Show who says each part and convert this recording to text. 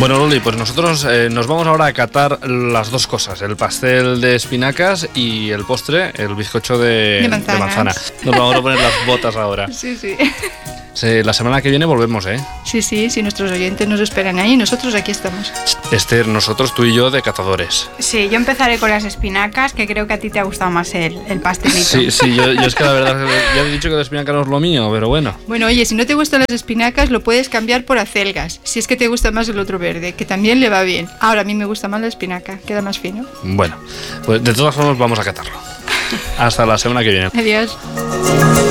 Speaker 1: Bueno, Loli, pues nosotros nos vamos ahora a catar las dos cosas, el pastel de espinacas y el postre, el bizcocho de manzana. Nos vamos a poner las botas ahora.
Speaker 2: Sí.
Speaker 1: La semana que viene volvemos, ¿eh?
Speaker 2: Sí, nuestros oyentes nos esperan ahí y nosotros aquí estamos.
Speaker 1: Esther, nosotros, tú y yo, de catadores.
Speaker 3: Sí, yo empezaré con las espinacas, que creo que a ti te ha gustado más el pastelito.
Speaker 1: Sí, yo es que la verdad, ya he dicho que la espinaca no es lo mío, pero bueno.
Speaker 2: Bueno, oye, si no te gustan las espinacas, lo puedes cambiar por acelgas, si es que te gusta más el otro verde, que también le va bien. Ahora, a mí me gusta más la espinaca, queda más fino.
Speaker 1: Bueno, pues de todas formas vamos a catarlo. Hasta la semana que viene.
Speaker 2: Adiós.